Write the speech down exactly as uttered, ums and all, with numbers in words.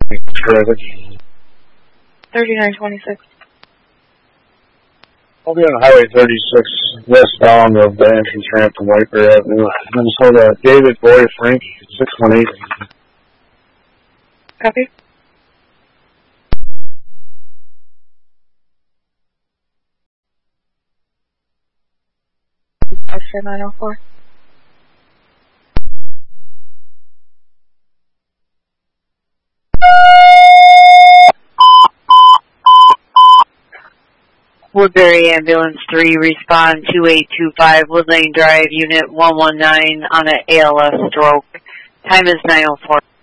Traffic. thirty-nine twenty-six. I'll be on Highway thirty-six, westbound of the entrance ramp to White Bear Avenue. Minnesota. David Boy Frank, six one eight. Copy. Oscar nine oh four. Woodbury Ambulance three, respond two eight two five, Wood Lane Drive, Unit one one nine on an A L S stroke. Time is nine oh four.